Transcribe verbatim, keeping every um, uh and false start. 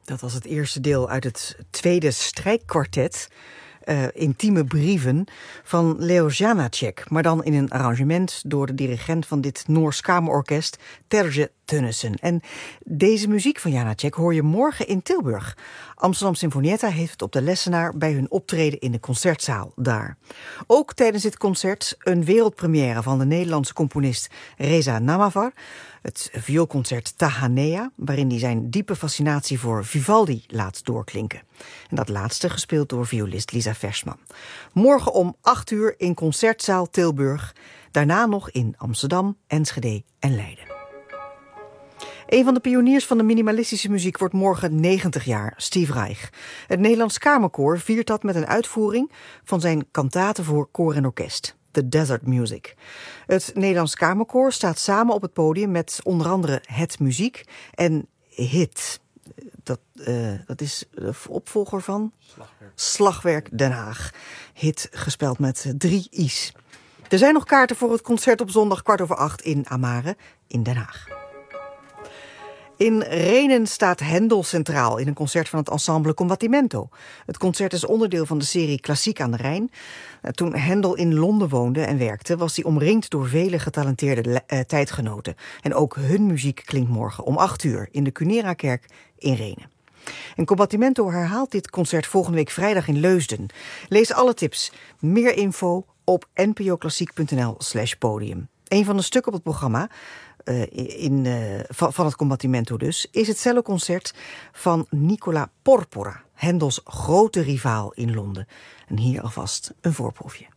Dat was het eerste deel uit het tweede strijkkwartet, uh, Intieme brieven, van Leo Janáček, maar dan in een arrangement door de dirigent van dit Noors Kamerorkest, Terje Tønnesen. En deze muziek van Janáček hoor je morgen in Tilburg. Amsterdam Sinfonietta heeft het op de lessenaar bij hun optreden in de concertzaal daar. Ook tijdens dit concert een wereldpremière van de Nederlandse componist Reza Namavar, het vioolconcert Tahanea, waarin hij zijn diepe fascinatie voor Vivaldi laat doorklinken. En dat laatste gespeeld door violist Lisa Versman. Morgen om acht uur in Concertzaal Tilburg. Daarna nog in Amsterdam, Enschede en Leiden. Een van de pioniers van de minimalistische muziek wordt morgen negentig jaar, Steve Reich. Het Nederlands Kamerkoor viert dat met een uitvoering van zijn kantaten voor koor en orkest, The Desert Music. Het Nederlands Kamerkoor staat samen op het podium met onder andere Het Muziek en Hit. Dat, uh, dat is de opvolger van Slagwerk. Slagwerk Den Haag. Hit gespeld met drie i's. Er zijn nog kaarten voor het concert op zondag kwart over acht in Amare in Den Haag. In Renen staat Händel centraal in een concert van het ensemble Combattimento. Het concert is onderdeel van de serie Klassiek aan de Rijn. Toen Händel in Londen woonde en werkte, was hij omringd door vele getalenteerde uh, tijdgenoten. En ook hun muziek klinkt morgen om acht uur in de Cunera-kerk in Renen. En Combattimento herhaalt dit concert volgende week vrijdag in Leusden. Lees alle tips, meer info op npoklassiek.nl slash podium. Een van de stukken op het programma Uh, in, uh, van, van het Combattimento dus, is het celloconcert van Nicola Porpora, Händels grote rivaal in Londen. En hier alvast een voorproefje.